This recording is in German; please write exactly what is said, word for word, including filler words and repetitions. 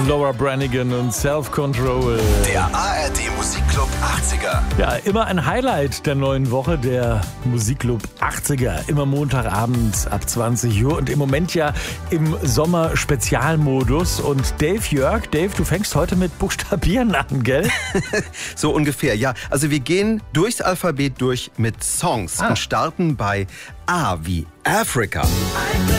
Laura Branigan und Self-Control. Der A R D Musikclub achtziger. Ja, immer ein Highlight der neuen Woche, der Musikclub achtziger. Immer Montagabend ab zwanzig Uhr und im Moment ja im Sommer-Spezialmodus. Und Dave Jörg, Dave, du fängst heute mit Buchstabieren an, gell? So ungefähr, ja. Also wir gehen durchs Alphabet durch mit Songs Ah. und starten bei A wie Africa.